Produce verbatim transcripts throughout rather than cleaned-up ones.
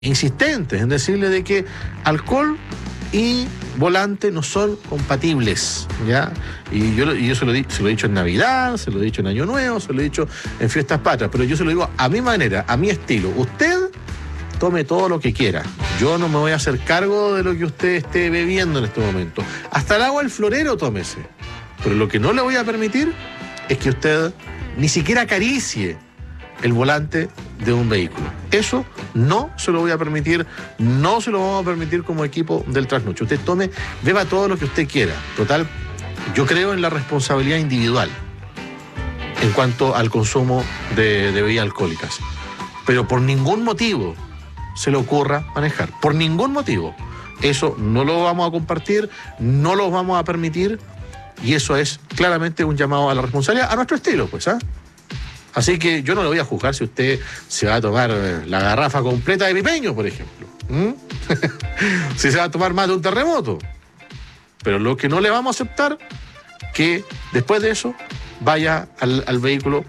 insistentes en decirle de que alcohol y volante no son compatibles, ¿ya? Y yo, y yo se, lo di, se lo he dicho en Navidad, se lo he dicho en Año Nuevo, se lo he dicho en Fiestas Patrias, pero yo se lo digo a mi manera, a mi estilo. Usted tome todo lo que quiera. Yo no me voy a hacer cargo de lo que usted esté bebiendo en este momento. Hasta el agua del florero tómese. Pero lo que no le voy a permitir es que usted ni siquiera acaricie el volante de un vehículo. Eso no se lo voy a permitir, no se lo vamos a permitir como equipo del Trasnoche. Usted tome, beba todo lo que usted quiera. Total, yo creo en la responsabilidad individual en cuanto al consumo de, de bebidas alcohólicas. Pero por ningún motivo se le ocurra manejar. Por ningún motivo. Eso no lo vamos a compartir, no lo vamos a permitir, y eso es claramente un llamado a la responsabilidad a nuestro estilo, pues, ¿ah? ¿eh? Así que yo no le voy a juzgar si usted se va a tomar la garrafa completa de pipeño, por ejemplo. ¿Mm? Si se va a tomar más de un terremoto. Pero lo que no le vamos a aceptar, que después de eso vaya al, al vehículo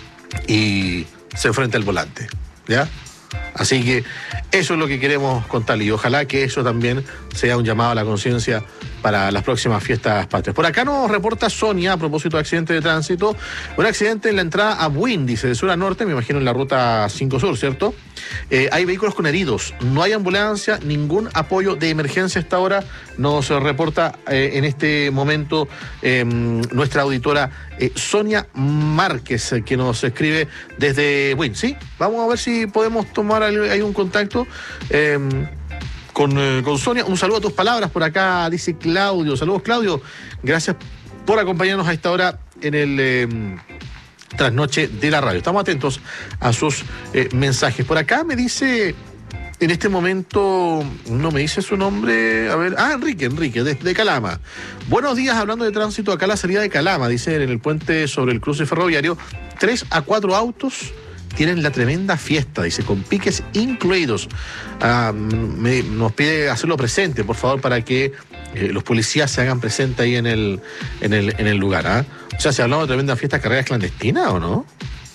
y se enfrente al volante, ¿ya? Así que eso es lo que queremos contarle, y ojalá que eso también sea un llamado a la conciencia para las próximas fiestas patrias. Por acá nos reporta Sonia a propósito de accidente de tránsito. Un accidente en la entrada a Buin, dice, de sur a norte, me imagino en la ruta cinco Sur, ¿cierto? Eh, hay vehículos con heridos, no hay ambulancia, ningún apoyo de emergencia hasta ahora. Nos reporta eh, en este momento eh, nuestra auditora eh, Sonia Márquez, eh, que nos escribe desde Buin, ¿sí? Vamos a ver si podemos tomar ahí un contacto eh, con, eh, con Sonia. Un saludo a tus palabras por acá, dice Claudio. Saludos, Claudio. Gracias por acompañarnos a esta hora en el eh, Trasnoche de la radio. Estamos atentos a sus eh, mensajes. Por acá me dice, en este momento, no me dice su nombre, a ver, ah, Enrique, Enrique, de, de Calama. Buenos días, hablando de tránsito, acá la salida de Calama, dice, en el puente sobre el cruce ferroviario, tres a cuatro autos tienen la tremenda fiesta, dice, con piques incluidos. Ah, me, nos pide hacerlo presente, por favor, para que eh, los policías se hagan presentes ahí en el, en el, en el lugar, ¿ah? O sea, ¿se hablamos de tremenda fiesta, carreras clandestinas o no?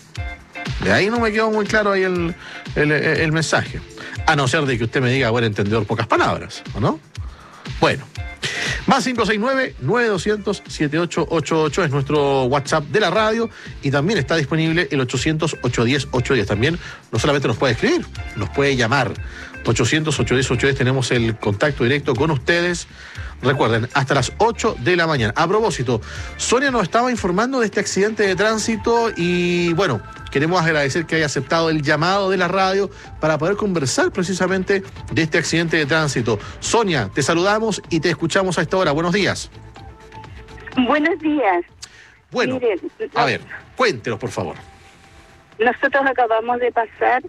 De ahí no me quedó muy claro ahí el, el, el mensaje. A no ser de que usted me diga, buen entendedor, pocas palabras, ¿o no? Bueno. Más cinco seis nueve, nueve dos cero cero, siete ocho ocho ocho es nuestro WhatsApp de la radio, y también está disponible el ochocientos, ochocientos diez, ochocientos diez. También no solamente nos puede escribir, nos puede llamar. ochocientos, ochocientos diez, ochocientos diez, tenemos el contacto directo con ustedes. Recuerden, hasta las ocho de la mañana. A propósito, Sonia nos estaba informando de este accidente de tránsito y, bueno, queremos agradecer que haya aceptado el llamado de la radio para poder conversar precisamente de este accidente de tránsito. Sonia, te saludamos y te escuchamos a esta hora. Buenos días. Buenos días. Bueno, Miren, a ver, cuéntenos, por favor. Nosotros acabamos de pasar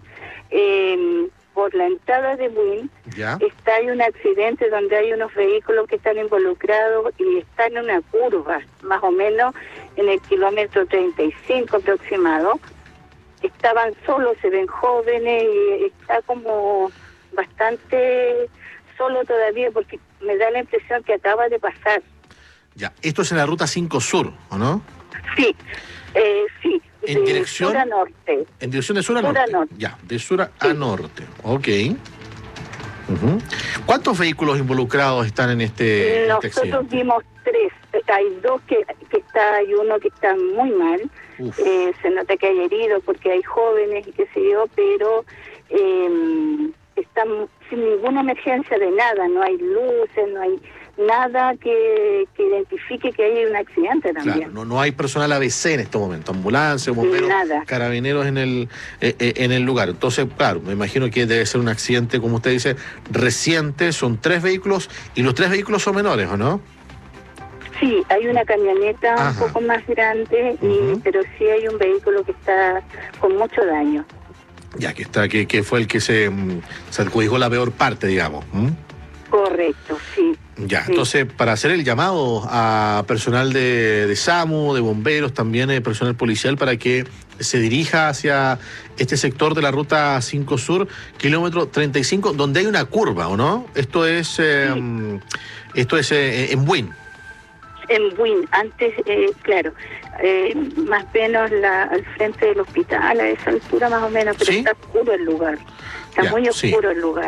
eh, por la entrada de Buin. ¿Ya? Está hay un accidente donde hay unos vehículos que están involucrados y están en una curva, más o menos en el kilómetro treinta y cinco aproximado. Estaban solos, se ven jóvenes y está como bastante solo todavía, porque me da la impresión que acaba de pasar. Ya, esto es en la ruta cinco Sur, ¿o no? Sí, eh, sí. En de dirección sur a norte. En dirección de sur a Sur norte. a norte. Ya, de sur a, Sí. a norte. Ok. Uh-huh. ¿Cuántos vehículos involucrados están en este, en este Nosotros accidente? vimos tres. Hay dos que, que está, hay uno que está muy mal. Eh, se nota que hay heridos porque hay jóvenes y qué sé yo, pero eh, están sin ninguna emergencia de nada. No hay luces, no hay nada que, que identifique que hay un accidente también. Claro, no, no hay personal A B C en este momento, ambulancia, bomberos, Nada. carabineros en el eh, eh, en el lugar. Entonces, claro, me imagino que debe ser un accidente, como usted dice, reciente. Son tres vehículos y los tres vehículos son menores, ¿o no? Sí, hay una camioneta Ajá. un poco más grande, y, Uh-huh. pero sí hay un vehículo que está con mucho daño. Ya que está, que, que fue el que se, mm, se adjudicó la peor parte, digamos. ¿Mm? Correcto, sí. Ya, Sí. entonces, para hacer el llamado a personal de, de SAMU, de bomberos, también eh, personal policial, para que se dirija hacia este sector de la ruta cinco Sur, kilómetro treinta y cinco, donde hay una curva, ¿o no? Esto es, eh, Sí. esto es eh, en Buin. En Buin, antes, eh, claro, eh, más o menos la, al frente del hospital, a esa altura más o menos, pero ¿Sí? está oscuro el lugar, está Ya, muy sí. oscuro el lugar.